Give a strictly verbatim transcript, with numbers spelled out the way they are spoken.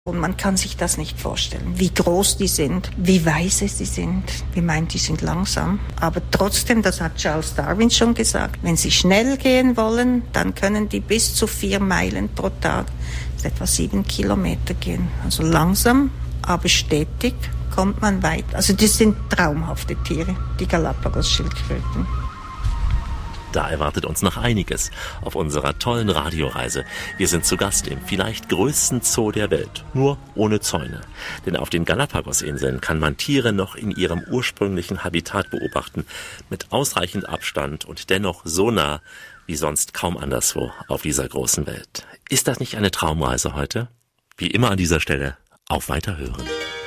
Und man kann sich das nicht vorstellen, wie groß die sind, wie weise sie sind. Wir meinen, die sind langsam. Aber trotzdem, das hat Charles Darwin schon gesagt, wenn sie schnell gehen wollen, dann können die bis zu vier Meilen pro Tag, das ist etwa sieben Kilometer gehen. Also langsam, aber stetig kommt man weit. Also das sind traumhafte Tiere, die Galapagos-Schildkröten. Da erwartet uns noch einiges auf unserer tollen Radioreise. Wir sind zu Gast im vielleicht größten Zoo der Welt, nur ohne Zäune. Denn auf den Galapagos-Inseln kann man Tiere noch in ihrem ursprünglichen Habitat beobachten, mit ausreichend Abstand und dennoch so nah wie sonst kaum anderswo auf dieser großen Welt. Ist das nicht eine Traumreise heute? Wie immer an dieser Stelle, auf Weiterhören.